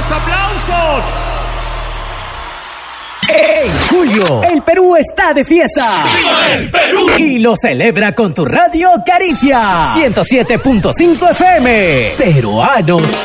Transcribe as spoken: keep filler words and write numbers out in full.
los aplausos. En julio, el Perú está de fiesta. ¡Viva el Perú! Y lo celebra con tu radio Caricia ciento siete punto cinco F M. Peruanos